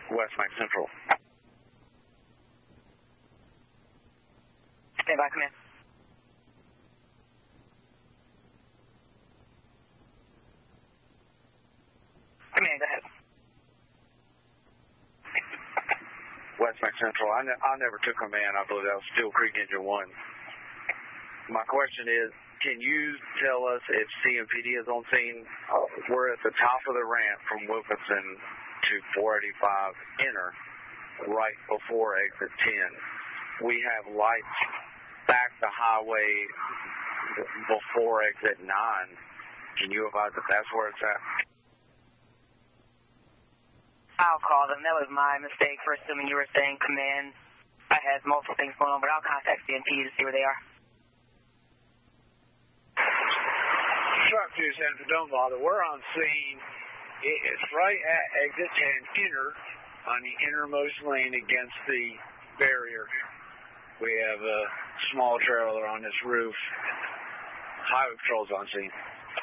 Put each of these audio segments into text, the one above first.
West Mac Central. Stand by, come in. Come in, go ahead. West Mac Central. I never took command. I believe that was Steel Creek Engine 1. My question is, can you tell us if CMPD is on scene? We're at the top of the ramp from Wilkinson to 485 inner, right before exit 10. We have lights back the highway before exit 9. Can you advise if that's where it's at? I'll call them. That was my mistake for assuming you were saying command. I had multiple things going on, but I'll contact CMPD to see where they are. Truck 2, Senator, don't bother. We're on scene. It's right at exit 10 inner, on the innermost lane against the barrier. We have a small trailer on this roof. Highway Patrol's on scene.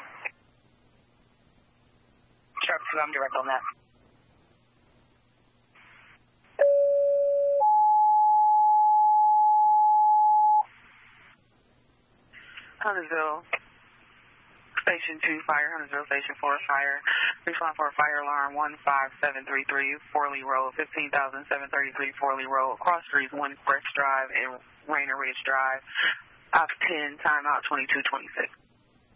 Truck 2, I'm direct on that. Huntersville, Station 2 fire, Huntersville Station 4 fire, respond for fire alarm 15733, Forley Road, 15,733 Forley Road, cross streets 1 Fresh Drive and Rainer Ridge Drive, op 10, timeout 2226.